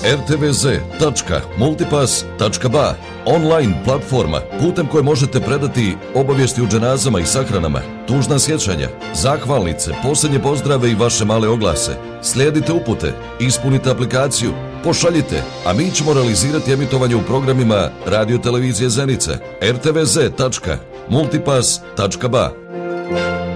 rtvz.multipass.ba, online platforma putem koje možete predati obavijesti u dženazama i sahranama, tužna sjećanja, zahvalnice, posljednje pozdrave i vaše male oglase. Slijedite upute, ispunite aplikaciju, pošaljite, a mi ćemo realizirati emitovanje u programima Radio Televizije Zenica, rtvz.multipass.ba.